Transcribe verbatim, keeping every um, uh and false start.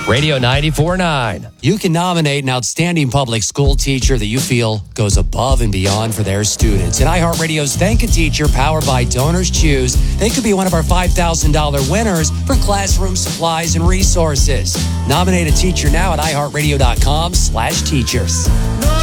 Radio ninety-four point nine. You can nominate an outstanding public school teacher that you feel goes above and beyond for their students. And iHeartRadio's Thank a Teacher, powered by Donors Choose, they could be one of our five thousand dollars winners for classroom supplies and resources. Nominate a teacher now at iHeartRadio.com slash teachers.